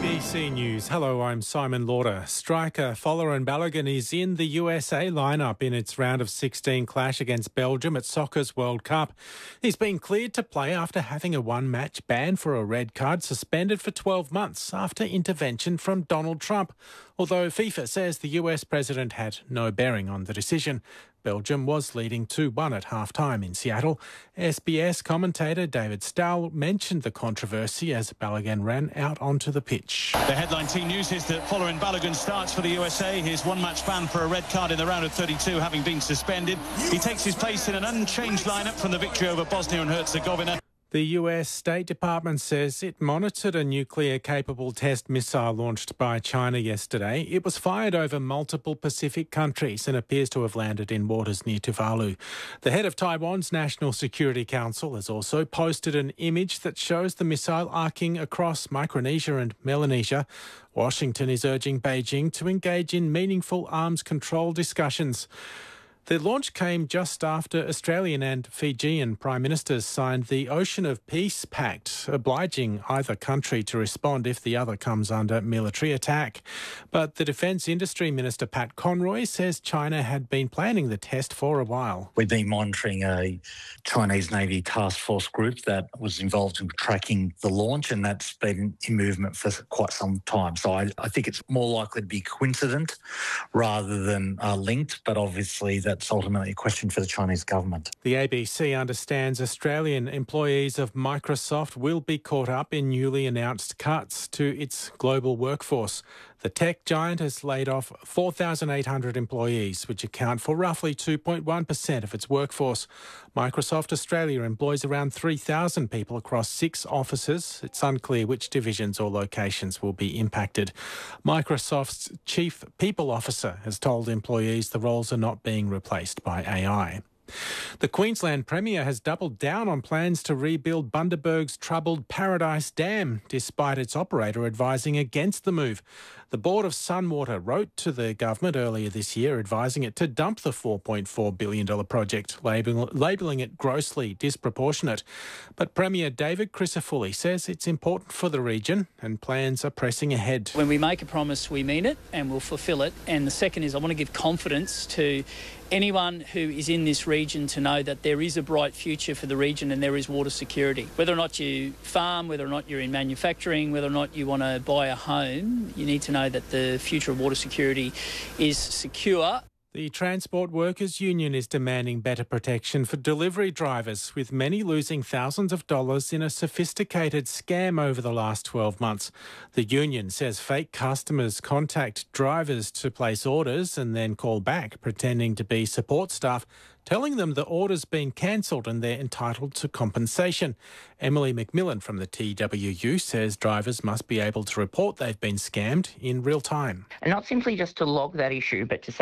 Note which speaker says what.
Speaker 1: ABC News. Hello, I'm Simon Lauder. Striker Folarin Balogun is in the USA lineup in its round of 16 clash against Belgium at Soccer's World Cup. He's been cleared to play after having a one-match ban for a red card suspended for 12 months after intervention from Donald Trump. Although FIFA says the US president had no bearing on the decision. Belgium was leading 2-1 at half-time in Seattle. SBS commentator David Stahl mentioned the controversy as Balogun ran out onto the pitch.
Speaker 2: The headline team news is that Folarin Balogun starts for the USA. His one-match ban for a red card in the round of 32 having been suspended. He takes his place in an unchanged lineup from the victory over Bosnia and Herzegovina.
Speaker 1: The US State Department says it monitored a nuclear-capable test missile launched by China yesterday. It was fired over multiple Pacific countries and appears to have landed in waters near Tuvalu. The head of Taiwan's National Security Council has also posted an image that shows the missile arcing across Micronesia and Melanesia. Washington is urging Beijing to engage in meaningful arms control discussions. The launch came just after Australian and Fijian Prime Ministers signed the Ocean of Peace Pact, obliging either country to respond if the other comes under military attack. But the Defence Industry Minister Pat Conroy says China had been planning the test for a while.
Speaker 3: We've been monitoring a Chinese Navy task force group that was involved in tracking the launch, and that's been in movement for quite some time. So I think it's more likely to be coincident rather than linked, but obviously that's ultimately a question for the Chinese government.
Speaker 1: The ABC understands Australian employees of Microsoft will be caught up in newly announced cuts to its global workforce. The tech giant has laid off 4,800 employees, which account for roughly 2.1% of its workforce. Microsoft Australia employs around 3,000 people across 6 offices. It's unclear which divisions or locations will be impacted. Microsoft's Chief People Officer has told employees the roles are not being replaced by AI. The Queensland Premier has doubled down on plans to rebuild Bundaberg's troubled Paradise Dam, despite its operator advising against the move. The Board of Sunwater wrote to the government earlier this year advising it to dump the $4.4 billion project, labelling it grossly disproportionate. But Premier David Crisafulli says it's important for the region and plans are pressing ahead.
Speaker 4: When we make a promise, we mean it and we'll fulfil it. And the second is I want to give confidence to anyone who is in this region to know that there is a bright future for the region and there is water security. Whether or not you farm, whether or not you're in manufacturing, whether or not you want to buy a home, you need to know that the future of water security is secure.
Speaker 1: The Transport Workers Union is demanding better protection for delivery drivers, with many losing thousands of dollars in a sophisticated scam over the last 12 months. The union says fake customers contact drivers to place orders and then call back, pretending to be support staff, telling them the order's been cancelled and they're entitled to compensation. Emily McMillan from the TWU says drivers must be able to report they've been scammed in real time.
Speaker 5: And not simply just to log that issue, but to